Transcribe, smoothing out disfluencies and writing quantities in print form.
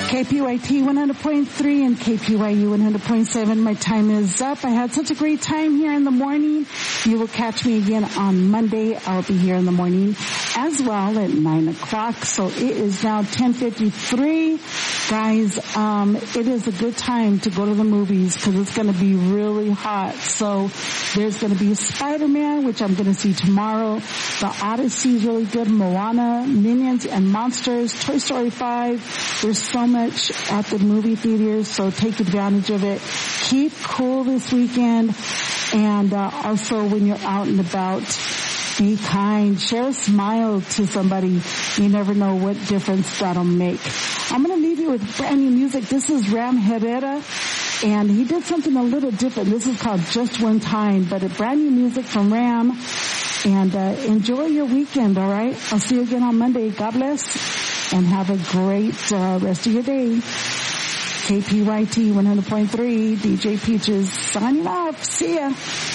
KPYT 100.3 and KPYU 100.7. My time is up. I had such a great time here in the morning. You will catch me again on Monday. I'll be here in the morning as well at 9 o'clock. So it is now 10:53. Guys, it is a good time to go to the movies because it's going to be really hot. So there's going to be Spider-Man, which I'm going to see tomorrow. The Odyssey is really good. Moana, Minions, and Monsters. Toy Story 5. There's so much at the movie theaters, so take advantage of it. Keep cool this weekend. And also when you're out and about, be kind. Share a smile to somebody. You never know what difference that'll make. I'm going to leave you with brand new music. This is Ram Herrera, and he did something a little different. This is called Just One Time, but a brand new music from Ram. And enjoy your weekend, all right? I'll see you again on Monday. God bless, and have a great rest of your day. KPYT 100.3, DJ Peaches signing off. See ya.